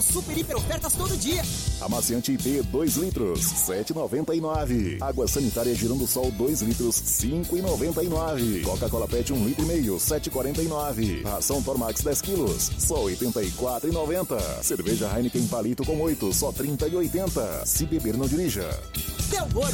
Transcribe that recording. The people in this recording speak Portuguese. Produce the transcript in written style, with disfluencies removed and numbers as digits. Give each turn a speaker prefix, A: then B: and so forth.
A: Super hiper ofertas todo dia.
B: Amaciante IP 2 litros, 7,99. Água sanitária Girando Sol 2 litros, 5,99. Coca-Cola PET 1,5 litro, 7,49. Ração Tormax 10 quilos, só 84,90. Cerveja Heineken Palito com 8, só 30,80. Se beber não dirija.
A: Delboro,